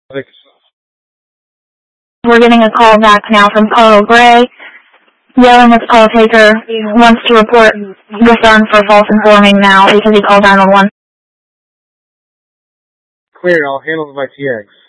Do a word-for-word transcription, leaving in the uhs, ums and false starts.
Six. We're getting a call back now from Carl Gray, yelling at the call taker, wants to report the son for false informing now because he called nine one one. Clear, I'll handle it by T X.